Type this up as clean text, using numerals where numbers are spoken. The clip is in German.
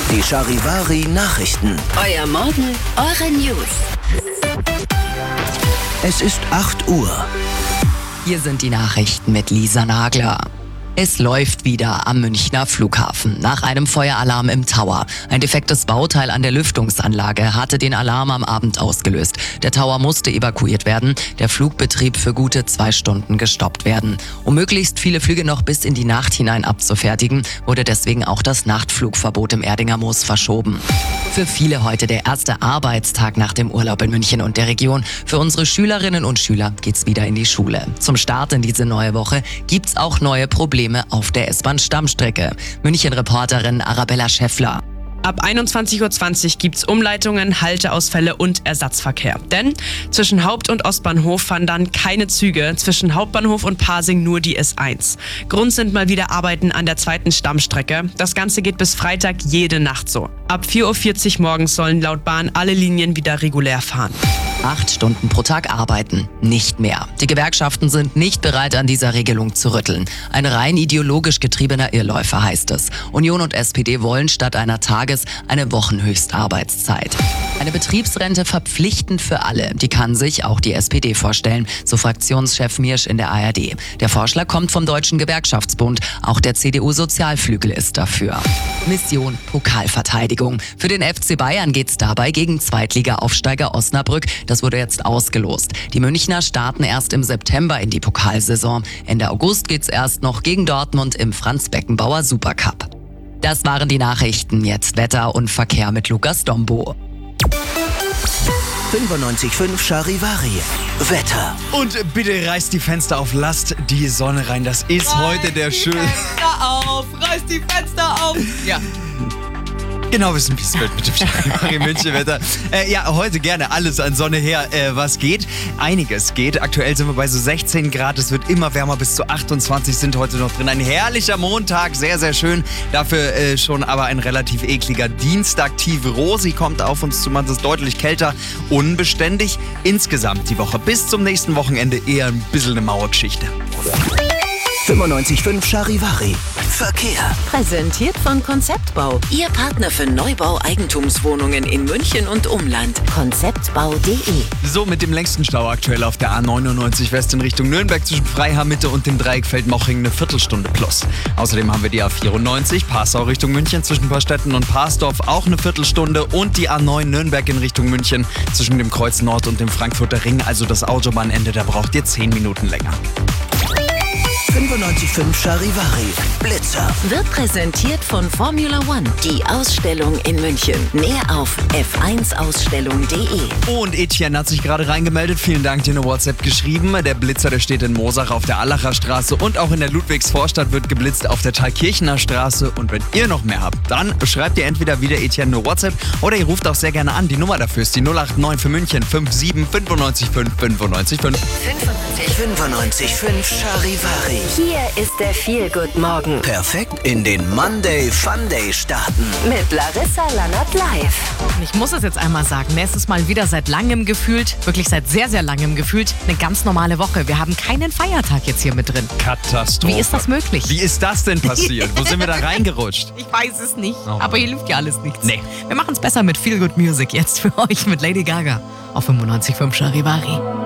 Die Charivari Nachrichten. Euer Morgen, eure News. Es ist 8 Uhr. Hier sind die Nachrichten mit Lisa Nagler. Es läuft wieder am Münchner Flughafen. Nach einem Feueralarm im Tower. Ein defektes Bauteil an der Lüftungsanlage hatte den Alarm am Abend ausgelöst. Der Tower musste evakuiert werden, der Flugbetrieb für gute 2 Stunden gestoppt werden. Um möglichst viele Flüge noch bis in die Nacht hinein abzufertigen, wurde deswegen auch das Nachtflugverbot im Erdinger Moos verschoben. Für viele heute der erste Arbeitstag nach dem Urlaub in München und der Region. Für unsere Schülerinnen und Schüler geht's wieder in die Schule. Zum Start in diese neue Woche gibt's auch neue Probleme auf der S-Bahn-Stammstrecke. München-Reporterin Arabella Schäffler. Ab 21.20 Uhr gibt's Umleitungen, Halteausfälle und Ersatzverkehr. Denn zwischen Haupt- und Ostbahnhof fahren dann keine Züge, zwischen Hauptbahnhof und Pasing nur die S1. Grund sind mal wieder Arbeiten an der zweiten Stammstrecke. Das Ganze geht bis Freitag jede Nacht so. Ab 4.40 Uhr morgens sollen laut Bahn alle Linien wieder regulär fahren. 8 Stunden pro Tag arbeiten, nicht mehr. Die Gewerkschaften sind nicht bereit, an dieser Regelung zu rütteln. Ein rein ideologisch getriebener Irrläufer, heißt es. Union und SPD wollen statt einer eine Wochenhöchstarbeitszeit. Eine Betriebsrente verpflichtend für alle. Die kann sich auch die SPD vorstellen, so Fraktionschef Miersch in der ARD. Der Vorschlag kommt vom Deutschen Gewerkschaftsbund. Auch der CDU-Sozialflügel ist dafür. Mission Pokalverteidigung. Für den FC Bayern geht's dabei gegen Zweitliga-Aufsteiger Osnabrück. Das wurde jetzt ausgelost. Die Münchner starten erst im September in die Pokalsaison. Ende August geht's erst noch gegen Dortmund im Franz-Beckenbauer Supercup. Das waren die Nachrichten. Jetzt Wetter und Verkehr mit Lukas Dombo. 95.5 Charivari. Wetter. Und bitte reißt die Fenster auf, lasst die Sonne rein. Das ist heute der schöne... Reißt die Fenster auf! Ja. Genau, wissen, wie es wird mit dem Charivari München-Wetter. Heute gerne alles an Sonne her, was geht. Einiges geht. Aktuell sind wir bei so 16 Grad. Es wird immer wärmer, bis zu 28 sind heute noch drin. Ein herrlicher Montag, sehr, sehr schön. Dafür schon aber ein relativ ekliger Dienstag. Tief Rosi kommt auf uns zu. Man ist deutlich kälter, unbeständig. Insgesamt die Woche bis zum nächsten Wochenende eher ein bisschen eine Mauergeschichte. 95.5 Charivari. Verkehr. Präsentiert von Konzeptbau. Ihr Partner für Neubau Eigentumswohnungen in München und Umland. Konzeptbau.de. So, mit dem längsten Stau aktuell auf der A99 West in Richtung Nürnberg zwischen Freiham-Mitte und dem Dreieck Feldmoching eine Viertelstunde plus. Außerdem haben wir die A94 Passau Richtung München zwischen Paarstetten und Parsdorf auch eine Viertelstunde und die A9 Nürnberg in Richtung München zwischen dem Kreuz Nord und dem Frankfurter Ring, also das Autobahnende, da braucht ihr 10 Minuten länger. 95.5 Charivari. Blitzer. Wird präsentiert von Formula One. Die Ausstellung in München. Mehr auf f1ausstellung.de. Und Etienne hat sich gerade reingemeldet. Vielen Dank, dir eine WhatsApp geschrieben. Der Blitzer, der steht in Mosach auf der Allacher Straße und auch in der Ludwigsvorstadt wird geblitzt auf der Thalkirchener Straße. Und wenn ihr noch mehr habt, dann schreibt ihr entweder wieder Etienne eine WhatsApp oder ihr ruft auch sehr gerne an. Die Nummer dafür ist die 089 für München 57 95 5 95 5. 95.5 Charivari. Hier ist der Feel-Good-Morgen. Perfekt in den Monday Fun Day starten. Mit Larissa Lannert live. Ich muss es jetzt einmal sagen, es ist mal wieder seit langem gefühlt, wirklich seit sehr, sehr langem gefühlt, eine ganz normale Woche. Wir haben keinen Feiertag jetzt hier mit drin. Katastrophe. Wie ist das möglich? Wie ist das denn passiert? Wo sind wir da reingerutscht? Ich weiß es nicht, Oh. aber hier hilft ja alles nichts. Nee. Wir machen es besser mit Feel Good Music jetzt für euch mit Lady Gaga auf 95.5 Charivari.